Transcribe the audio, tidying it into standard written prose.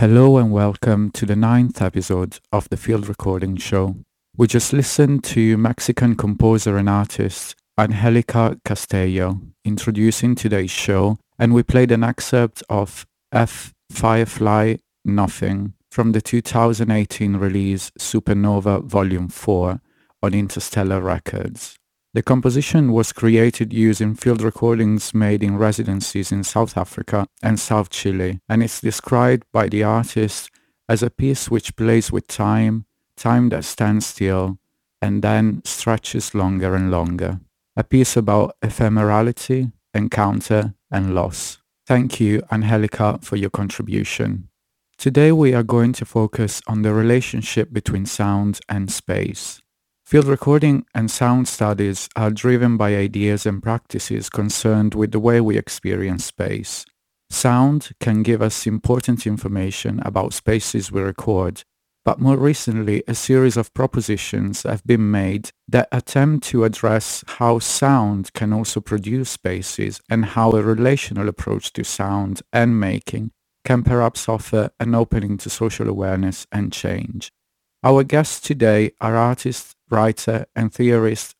Hello and welcome to the ninth episode of the Field Recording Show. We just listened to Mexican composer and artist Angelica Castillo introducing today's show, and we played an excerpt of F. Firefly Nothing from the 2018 release Supernova Volume 4 on Interstellar Records. The composition was created using field recordings made in residencies in South Africa and South Chile, and it's described by the artist as a piece which plays with time, time that stands still, and then stretches longer and longer. A piece about ephemerality, encounter, and loss. Thank you, Angelica, for your contribution. Today we are going to focus on the relationship between sound and space. Field recording and sound studies are driven by ideas and practices concerned with the way we experience space. Sound can give us important information about spaces we record, but more recently a series of propositions have been made that attempt to address how sound can also produce spaces and how a relational approach to sound and making can perhaps offer an opening to social awareness and change. Our guests today are artist, writer and theorist